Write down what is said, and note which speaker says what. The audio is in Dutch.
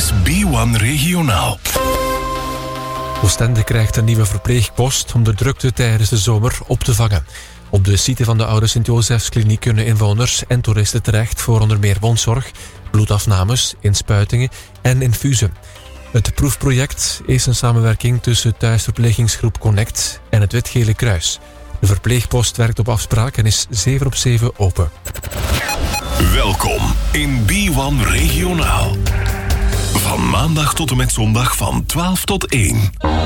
Speaker 1: is B1 Regionaal.
Speaker 2: Oostende krijgt een nieuwe verpleegpost om de drukte tijdens de zomer op te vangen. Op de site van de oude Sint-Josefskliniek kunnen inwoners en toeristen terecht voor onder meer woonzorg, bloedafnames, inspuitingen en infusen. Het proefproject is een samenwerking tussen thuisverplegingsgroep Connect en het Wit-Gele Kruis. De verpleegpost werkt op afspraak en is 7/7 open.
Speaker 1: Welkom in B1 Regionaal. Van maandag tot en met zondag van 12 tot 1.